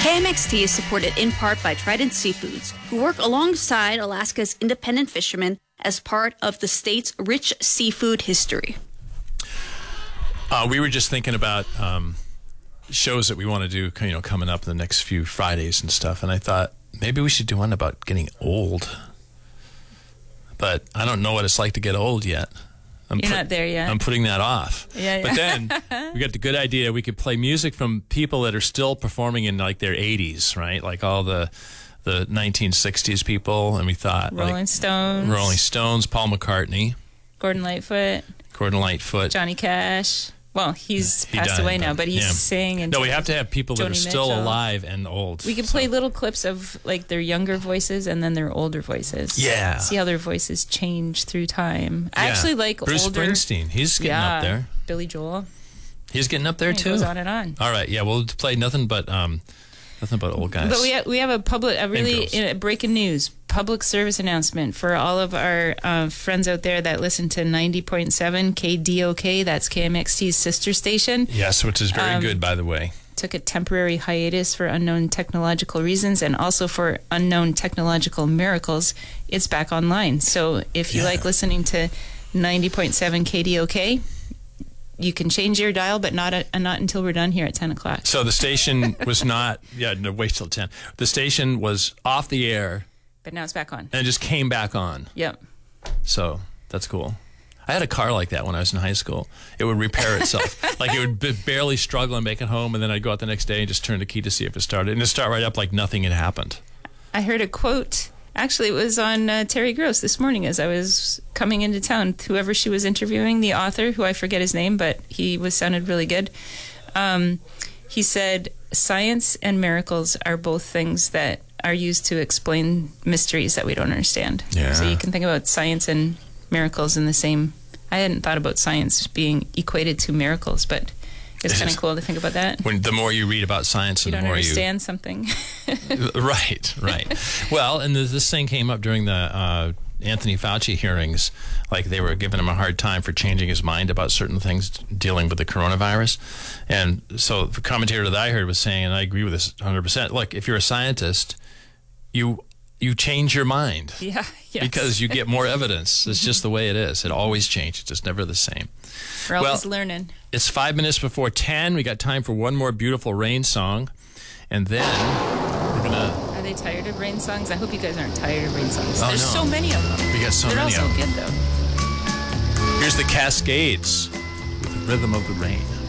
KMXT is supported in part by Trident Seafoods, who work alongside Alaska's independent fishermen as part of the state's rich seafood history. We were just thinking about shows that we want to do, coming up in the next few Fridays and stuff, and I thought maybe we should do one about getting old. But I don't know what it's like to get old yet. You're not there yet. I'm putting that off. Yeah. But then we got the good idea. We could play music from people that are still performing in like their 80s, right? Like all the 1960s people. And we thought Rolling Stones, Paul McCartney, Gordon Lightfoot, Johnny Cash. Well, he passed away now, but he's sang. And no, we have to have people that are still alive and old. We could play little clips of like their younger voices and then their older voices. Yeah. See how their voices change through time. I actually like Bruce Springsteen. He's getting up there. Billy Joel. He's getting up there too. It goes on and on. All right. Yeah, we'll play nothing but old guys. But we have a breaking news. Public service announcement for all of our friends out there that listen to 90.7 KDOK. That's KMXT's sister station. Yes, which is very good, by the way. Took a temporary hiatus for unknown technological reasons and also for unknown technological miracles. It's back online. So if you like listening to 90.7 KDOK, you can change your dial, but not until we're done here at 10 o'clock. So the station was not, wait till 10. The station was off the air. But now it's back on. And it just came back on. Yep. So that's cool. I had a car like that when I was in high school. It would repair itself. Like it would barely struggle and make it home, and then I'd go out the next day and just turn the key to see if it started. And it'd start right up like nothing had happened. I heard a quote. Actually, it was on Terry Gross this morning as I was coming into town. Whoever she was interviewing, the author, who I forget his name, but he sounded really good. He said, science and miracles are both things that are used to explain mysteries that we don't understand. Yeah. So you can think about science and miracles in the same... I hadn't thought about science being equated to miracles, but it's kind of cool to think about that. The more you read about science, and the more you don't understand something. Right. Well, and this thing came up during the Anthony Fauci hearings. Like they were giving him a hard time for changing his mind about certain things dealing with the coronavirus. And so the commentator that I heard was saying, and I agree with this 100%, look, if you're a scientist, you change your mind. Yeah. Yes. Because you get more evidence. It's just the way it is. It always changes. It's never the same. We're always learning. It's 5 minutes before 10. We got time for one more beautiful rain song. And then we're going to... Are they tired of rain songs? I hope you guys aren't tired of rain songs. There's no. so many of them. We got so many of them. They're all so good, though. Here's the Cascades with the Rhythm of the Rain.